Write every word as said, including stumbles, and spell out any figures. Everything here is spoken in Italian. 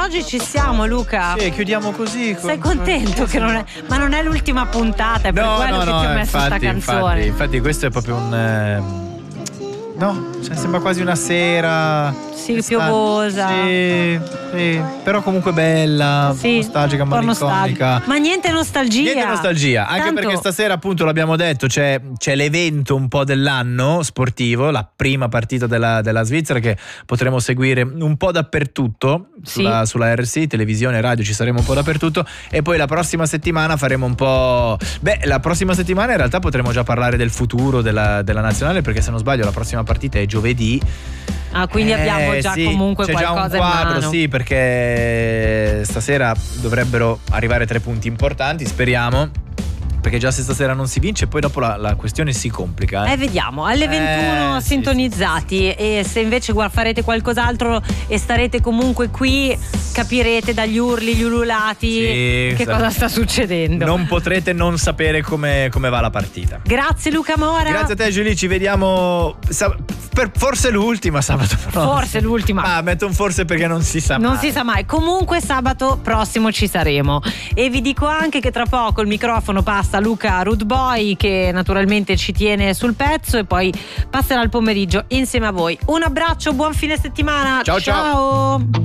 oggi ci siamo, Luca. Sì, chiudiamo così. Sei contento che non è, ma non è l'ultima puntata, è per no, quello no, che no, ti ho messo infatti, sta canzone. Infatti, infatti questo è proprio un eh, no, cioè sembra quasi una sera. Sì, piovosa. Sì, sì, però comunque bella, sì, nostalgica, malinconica. Ma niente nostalgia. Niente nostalgia, anche Tanto... perché stasera appunto l'abbiamo detto, c'è, c'è l'evento un po' dell'anno sportivo, la prima partita della, della Svizzera che potremo seguire un po' dappertutto, sì. sulla, sulla R S I, televisione, radio, ci saremo un po' dappertutto e poi la prossima settimana faremo un po'... Beh, la prossima settimana in realtà potremo già parlare del futuro della, della nazionale, perché se non sbaglio la prossima partita è giovedì. Ah, quindi eh, abbiamo già sì, comunque c'è qualcosa già un quadro, in mano. sì, perché stasera dovrebbero arrivare tre punti importanti, speriamo. Perché già se stasera non si vince, poi dopo la, la questione si complica. Eh, eh vediamo, alle ventuno eh, sintonizzati. Sì, sì, sì. E se invece farete qualcos'altro e starete comunque qui, capirete dagli urli, gli ululati sì, che sa- cosa sta succedendo. Non potrete non sapere come, come va la partita. Grazie Luca Mora. Grazie a te Giulia, ci vediamo sab- per forse l'ultima sabato prossimo. Forse l'ultima. Ah, metto un forse perché non si sa mai. Non si sa mai. Comunque sabato prossimo ci saremo. E vi dico anche che tra poco il microfono passa a Luca Rudboy, che naturalmente ci tiene sul pezzo, e poi passerà il pomeriggio insieme a voi. Un abbraccio, buon fine settimana. Ciao ciao, ciao.